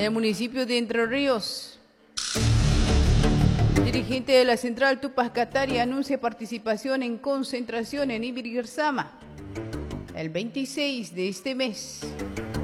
En el municipio de Entre Ríos, el dirigente de la central Tupac Katari anuncia participación en concentración en Ibirguerzama el 26 de este mes.